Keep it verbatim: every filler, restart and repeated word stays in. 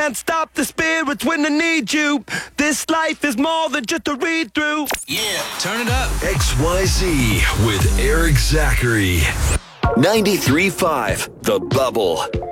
Can't stop the spirits when I need you. This life is more than just a read through. Yeah, turn it up. X Y Z with Eric Zachary. ninety-three point five The Bubble.